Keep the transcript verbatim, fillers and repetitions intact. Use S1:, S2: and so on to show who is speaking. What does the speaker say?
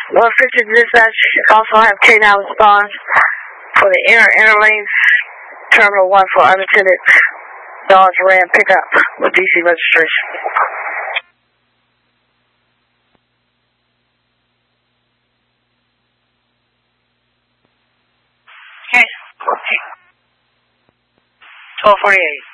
S1: one fifty dispatch, also have K nine respond for the inner interlanes, terminal one for unattended Dodge Ram pickup with D C registration. Okay. twelve forty-eight.